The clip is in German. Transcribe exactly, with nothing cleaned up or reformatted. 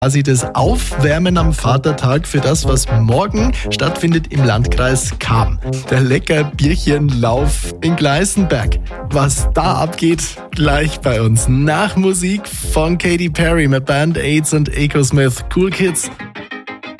quasi das Aufwärmen am Vatertag für das, was morgen stattfindet im Landkreis Cham. Der lecker Bierchenlauf in Gleisenberg. Was da abgeht, gleich bei uns. Nach Musik von Katy Perry mit Band Aids und Echo Smith. Cool Kids.